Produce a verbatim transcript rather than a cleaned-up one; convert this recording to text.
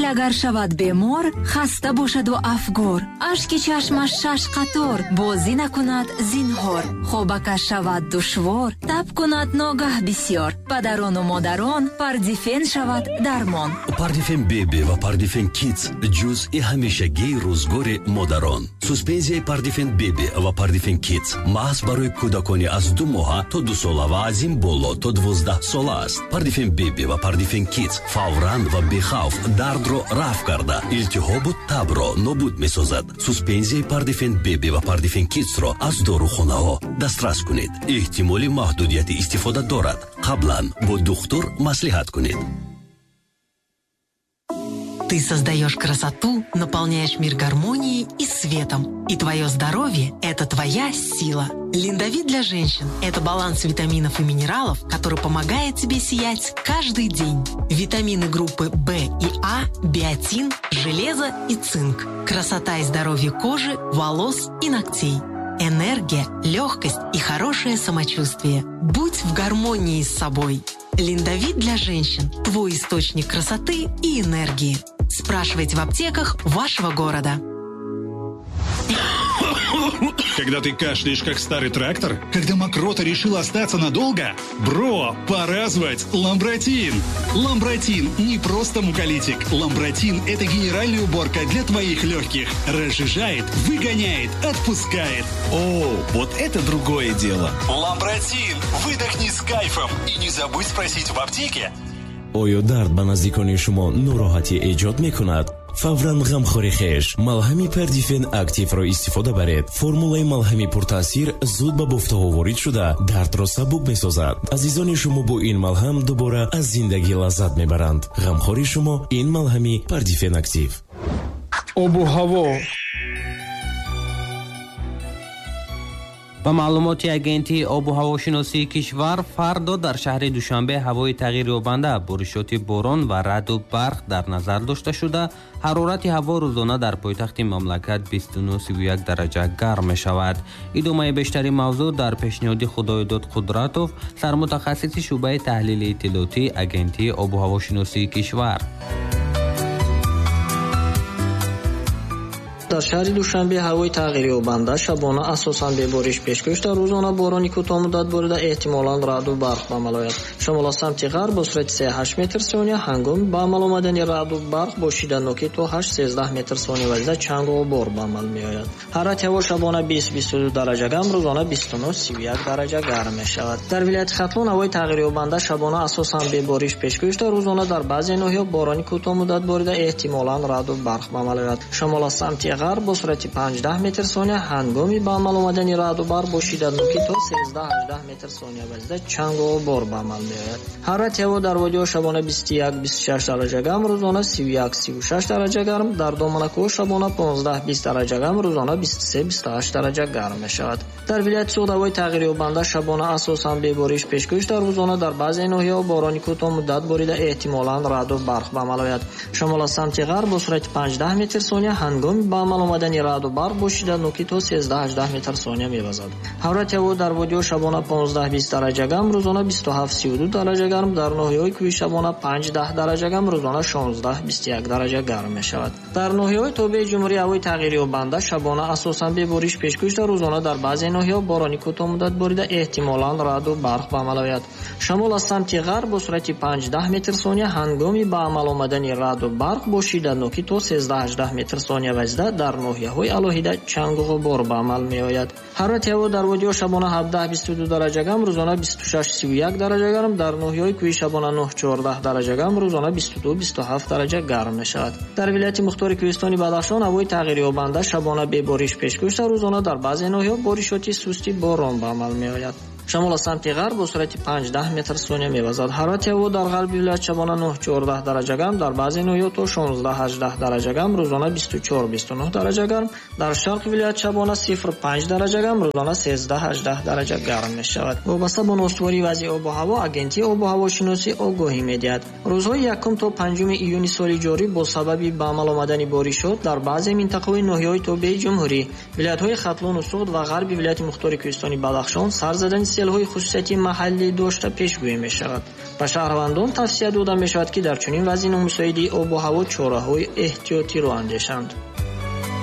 дил агар шавад бемор, хаста бошаду афгор, ашки чашмаш шаш қатор, бозӣ накунад зинҳор, хобакаш шавад душвор, таб кунад ногаҳ бисьёр. Падарону модарон, Пардифен шавад дармон. Пардифен беби ва Пардифен кидс ҷузъи ҳамешагии рӯзгори модарон. Суспензияи Пардифен беби ва Пардифен кидс маҳз барои кӯдакони аз ду моҳа то ду сола ва аз ин боло то дувоздаҳ сола аст. Пардифен беби ва Пардифен кидс фавран ва бехавф дардро рафъ карда, илтиҳобу табро нобуд месозад. Суспензияи Пардифен беби ва Пардифен кидсро аз дорухонаҳо дастрас кунед. эҳтимоли маҳдудияти истифода дорад. Қаблан бо духтур маслиҳат кунед. Ты создаешь красоту, наполняешь мир гармонией и светом. И твое здоровье – это твоя сила. Линдавит для женщин – это баланс витаминов и минералов, который помогает тебе сиять каждый день. Витамины группы В и А, биотин, железо и цинк. Красота и здоровье кожи, волос и ногтей. Энергия, легкость и хорошее самочувствие. Будь в гармонии с собой. Линдавит для женщин – твой источник красоты и энергии. Спрашивайте в аптеках вашего города. Когда ты кашляешь, как старый трактор? Когда мокрота решила остаться надолго? Бро, пора звать Ламбротин. Ламбротин не просто муколитик. Ламбротин – это генеральная уборка для твоих легких. Разжижает, выгоняет, отпускает. О, вот это другое дело. Ламбротин. Выдохни с кайфом. И не забудь спросить в аптеке. оё дард ба наздикони шумо нороҳатӣ эҷод мекунад? фавран ғамхори хеш малҳами Пардифен активро истифода баред. формулаи малҳами пуртаъсир зуд ба буфтаҳо ворид шуда дардро сабук месозад. азизони шумо бо ин малҳам дубора аз зиндагӣ лаззат мебаранд. ғамхори шумо ин малҳами Пардифен актив. обу ҳаво. ба маълумоти агентии обу ҳавошиносии кишвар, фардо дар шаҳри Душанбе ҳавои тағйирёбанда, боришоти борон ва раъду барқ дар назар дошта шуда, ҳарорати ҳаво рӯзона дар пойтахти мамлакат бисту ну сиву як дараҷа гарм мешавад. идомаи бештари мавзӯъ дар пешниҳоди Худоидод Қудратов, сармутахассиси шуъбаи таҳлили иттилоотӣ агентии обу ҳавошиносии кишвар. дар шаҳри Душанбе ҳавои тағйирёбанда шабона асосан бебориш пеш гӯшта, рӯзона борони кӯтоҳмуддат борида эҳтимолан раъду барқ ба амал ояд. шамол аз самти ғарб бо суръати се ҳашт метр сония, ҳангоми ба амал омадани раъду барқ бо шиддатноки то ҳашт сездаҳ метр сония вазида чангу ғубор ба амал меояд. ҳарорати ҳаво шабона бист бисту ду дараҷа гарм, рӯзона бисту ну сиву як дараҷа гарм мешавад. дар вилояти Хатлон ҳавои тағйирёбанда шабона асосан бебориш пеш гӯшта, рӯзона дар баъзе ноҳиё борони кӯтоҳмуддат борида эҳтимолан раъду барқ ба амал ояд. шамол аз самти ғарб бо суръати панҷдаҳ метр сония, ҳангоми ба амал омадани раъду барқ бо шиддатноки то сездаҳ ҳаждаҳ метр сония вазида чангу ғубор ба амал меояд. ҳарорати ҳаво дар водиҳо шабона бисту як бисту шаш дараҷа гарм, рӯзона сиву як сиву шаш дараҷа гарм, дар доманакӯҳ шабона понздаҳ бист дараҷа гарм, рӯзона бисту се бисту ҳашт дараҷа гарм мешавад. дар вилояти Суғд ҳавои тағйирёбанда шабона асосан бебориш пеш гӯшта, рӯзона дар баъзе ноҳиё борони кӯтоҳмуддат борида эҳтимолан раъду барқ ба амал ояд. шамол аз самти ғарб бо суръати панҷдаҳ метр сония, ҳангоми ба амал омадани раъду барқ бо шиддатноки то сездаҳ ҳаждаҳ метр сония мевазад. ҳарорати ҳаво дар водиҳо шабона понздаҳ бист дараҷа гарм, рӯзона бисту ҳафт сиву ду дараҷа гарм, дар ноҳияҳои кӯҳӣ шабона панҷдаҳ дараҷа гарм, рӯзона шонздаҳ бисту як дараҷа гарм мешавад. дар ноҳияҳои тобеи ҷумҳурӣ ҳавои тағйирёбанда шабона асосан бебориш пеш гӯшта, рӯзона дар баъзе ноҳияҳо борони кӯтоҳмуддат борида эҳтимолан раъду барқ ба амал ояд. шамол аз самти ғарб бо суръати панҷдаҳ метр сония, ҳангоми ба амал омадани раъду барқ бо шиддатноки то сездаҳ ҳаждаҳ метр сония вазида дар ноҳияҳои алоҳида чангу ғубор ба амал меояд. ҳарорати ҳаво дар водиҳо шабона ҳабдаҳ бисту ду дараҷа гарм, рӯзона бисту шаш сиву як дараҷа гарм, дар ноҳияҳои кӯҳӣ шабона нӯҳ чордаҳ дараҷа гарм, рӯзона бисту ду бисту ҳафт дараҷа гарм мешавад. дар вилояти Мухтори Кӯҳистони Бадахшон ҳавои тағйирёбанда шабона бебориш пеш гӯшта, рӯзона дар баъзе ноҳияҳо боришоти сусти борон ба амал меояд. шамол аз самти ғарб бо суръати панҷдаҳ метр сония мевазад. ҳарорати ҳаво дар ғарби вилоят шабона нӯҳ чордаҳ дараҷа гарм, дар баъзе ноҳияҳо то шонздаҳ ҳаждаҳ дараҷа гарм, рӯзона бисту чор бисту нӯҳ дараҷа гарм, дар шарқи вилоят шабона сифр панҷ дараҷа гарм, рӯзона сездаҳ ҳаждаҳ дараҷа гарм мешавад. вобаста бо ностувории вазъи обу ҳаво, агентии обу ҳавошиносӣ огоҳӣ медиҳад. рӯзҳои якум то панҷуми июни соли ҷорӣ бо сабаби ба амал омадани боришот дар баъзе минтақаҳои ноҳияҳои тобеи ҷумҳурӣ, вилоятҳои Хатлону Суғд ва ғарби вилояти Мухтори Кӯҳистони Бадахшон сар задани селҳои хусусияти маҳаллӣ дошта пешгӯӣ мешавад. ба шаҳрвандон тавсия дода мешавад ки дар чунин вазъи номусоиди обу ҳаво чораҳои эҳтиётиро андешанд.